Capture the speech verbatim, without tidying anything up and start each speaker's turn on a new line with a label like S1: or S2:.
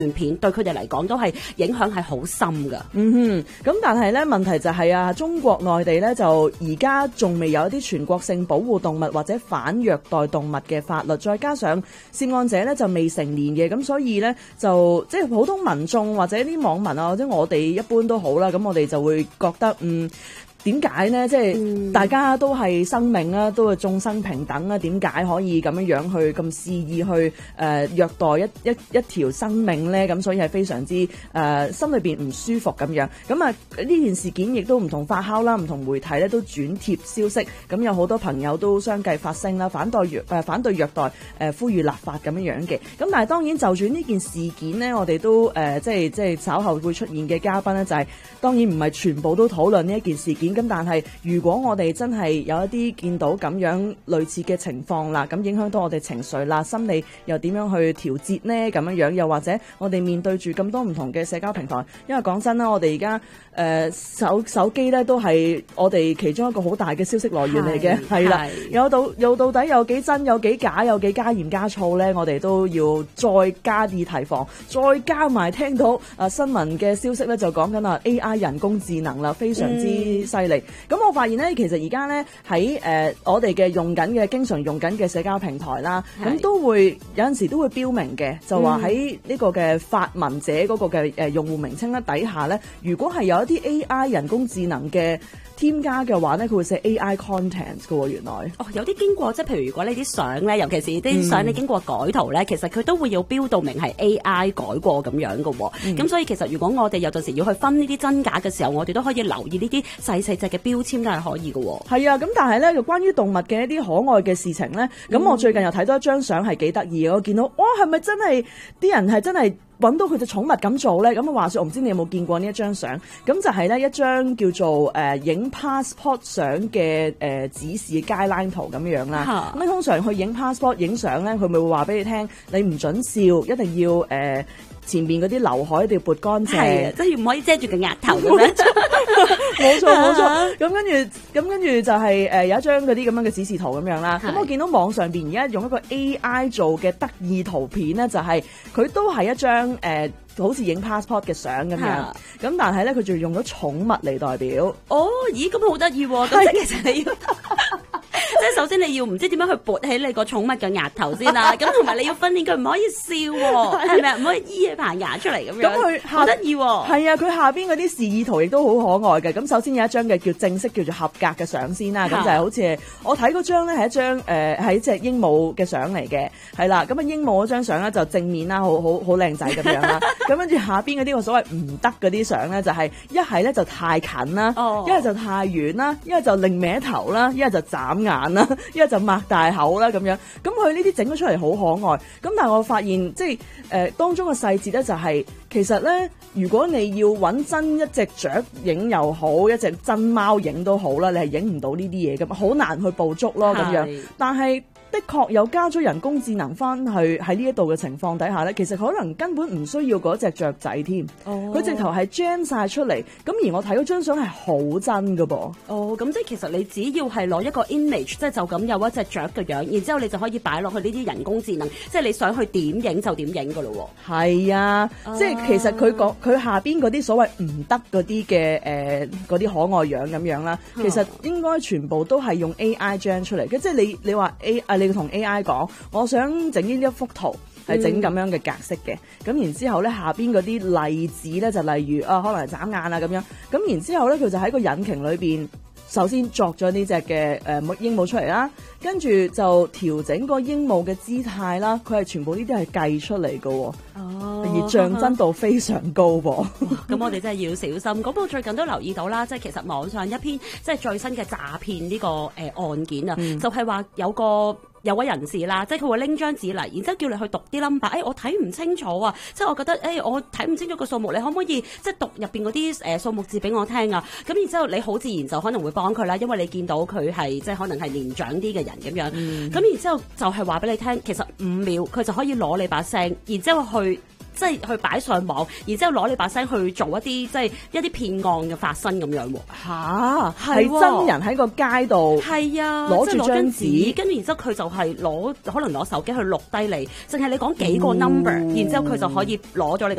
S1: 段片對佢哋嚟講都係影響係好深噶。
S2: 嗯哼，咁但係咧問題就係啊，中國內地咧就而家仲未有一啲全國性保護動物或者反虐待動物嘅法律，再加上涉案者咧就未成年嘅，咁所以咧就即係普通民眾或者啲網民啊，或者我哋一般都好啦，咁我哋就會覺得嗯。點解呢？即係大家都係生命啊，都係眾生平等啊，點解可以咁樣樣去咁肆意去誒、呃、虐待一一一條生命呢？咁所以係非常之誒、呃、心裏邊唔舒服咁樣。咁啊呢件事件亦都唔同發酵啦，唔同媒體咧都轉貼消息，咁有好多朋友都相繼發聲啦，反對虐誒反對虐待誒、呃、呼籲立法咁樣樣嘅。咁但係當然就住呢件事件呢，我哋都誒、呃、即係即係稍後會出現嘅嘉賓呢，就係、是、當然唔係全部都討論呢一件事件。咁但係如果我哋真係有一啲見到咁樣類似嘅情況啦，咁影響到我哋情緒啦、心理又點樣去調節呢？咁樣樣又或者我哋面對住咁多唔同嘅社交平台，因為講真啦，我哋而家誒手手機咧都係我哋其中一個好大嘅消息來源嚟嘅，係啦，有到有到底有幾真有幾假，有幾加鹽加醋呢？我哋都要再加以提防，再加埋聽到啊新聞嘅消息咧，就講緊啊 A I 人工智能啦，非常之犀利。嗯咁我發現咧，其實而家咧喺誒我哋嘅用緊嘅經常用緊嘅社交平台啦，咁都會有陣時都會標明嘅，就話喺呢個嘅發文者嗰個嘅誒用戶名稱咧底下咧，如果係有一啲 A I 人工智能嘅添加嘅話咧，佢會寫 A I content 嘅喎，原來。哦，
S1: 有啲經過即係譬如如果你啲相咧，尤其是啲相你經過改圖咧，嗯、其實佢都會要標到明係 A I 改過咁樣嘅喎。咁、嗯、所以其實如果我哋有陣時要去分呢啲真假嘅時候，我哋都可以留意呢啲細細隻嘅標籤都係可以嘅喎。
S2: 係啊，咁但係咧，就關於動物嘅一啲可愛嘅事情咧，咁、嗯、我最近又睇到一張相係幾得意嘅，我見到哇，係咪真係啲人係真係揾到佢隻寵物咁做咧？咁啊話說，我唔知你有冇見過呢一張相？咁就係咧一張叫做誒影、呃、passport 相嘅誒指示 guideline 圖咁樣啦。咁通常去影 passport 影相咧，佢咪會話俾你聽，你唔準笑，一定要誒。呃前面嗰啲劉海一定要撥乾淨，
S1: 係即係唔可以遮住個額頭咁樣。
S2: 冇錯冇錯，咁跟住咁跟住就係誒有一張嗰啲咁樣嘅指示圖咁樣啦。咁我見到網上邊而家用一個 A I 做嘅得意圖片咧，就係、是、佢都係一張誒、呃、好似影 passport 嘅相咁樣。咁但係咧佢仲用咗寵物嚟代表。哦，咦咁好得意喎！咁即係其實你要。即係首先你要唔知點樣去撥起你個寵物嘅額頭先啦，咁同埋你要訓練佢唔可以笑喎，係咪啊？唔可以咿排牙出嚟咁樣。咁佢好得意喎。係啊，佢下邊嗰啲示意圖亦都好可愛嘅。咁首先有一張嘅叫正式叫做合格嘅相先啦，咁就係好似我睇嗰張咧係一張誒係一隻鸚鵡嘅相嚟嘅，係啦。咁啊鸚鵡嗰張相咧就正面啦，好好好靚仔咁樣啦。咁跟住下邊嗰啲我所謂唔得嗰啲相咧，就係一係咧就太近啦，一係就太遠啦，一係就擰歪頭啦，一係就眨眼啦，一係就擘大口啦咁樣，咁佢呢啲整咗出嚟好可愛，咁但係我發現即係誒、呃、當中嘅細節咧就係、是、其實咧，如果你要揾真一隻雀影又好，一隻真貓影都好啦，你係影唔到呢啲嘢噶嘛，好難去捕捉咯咁樣，但係。的確有加咗人工智能翻去喺呢一度嘅情況底下咧，其實可能根本唔需要嗰隻雀仔添，佢、oh. 直頭係 gen 晒出嚟，咁而我睇嗰張相係好真㗎噃。
S1: 哦，咁即係其實你只要係攞一個 image， 即係就咁有一隻雀嘅樣，然之後你就可以擺落去呢啲人工智能，即係你想去點影就點影㗎咯喎。係啊，uh. 即係其實佢講佢下邊嗰啲所謂唔得嗰啲嘅誒嗰啲可愛樣咁樣啦，其實應該全部都係用 A I gen 出嚟嘅，即係你你話 A 啊。你同 A I 講，我想整呢一幅圖係整咁樣嘅格式嘅，咁、嗯、然之後咧下邊嗰啲例子咧就例如啊，可能係眨眼啊咁樣，咁然之後咧佢就喺個引擎裏邊。首先作咗呢隻嘅誒鸚鵡出嚟啦，跟住就調整個鸚鵡嘅姿態啦，佢係全部呢啲係計出嚟嘅，哦，而像真度非常高噃。咁我哋真係要小心。咁我最近都留意到啦，即係其實網上一篇即係最新嘅詐騙呢個誒案件啊，嗯、就係話有個。有位人士啦，即係佢會拎張紙嚟，然之後叫你去讀啲 number，誒我睇唔清楚啊，即係我覺得誒、哎、我睇唔清楚個數目，你可唔可以即係讀入邊嗰啲誒數目字俾我聽啊？咁然之後你好自然就可能會幫佢啦，因為你見到佢係即係可能係年長啲嘅人咁樣，咁、嗯、然之後就係話俾你聽，其實五秒佢就可以攞你把聲，然之後去即係去擺上網，然之後攞你把聲去做一啲即係一啲騙案嘅發生咁樣喎。
S2: 吓，
S1: 係
S2: 係真人喺個街度，
S1: 係啊，
S2: 攞住
S1: 即係攞張
S2: 張紙
S1: 紙，跟住然之後佢就係攞可能攞手機去錄低你，淨係你講幾個 number，、
S2: 哦
S1: 然之後佢就可以攞咗你嘅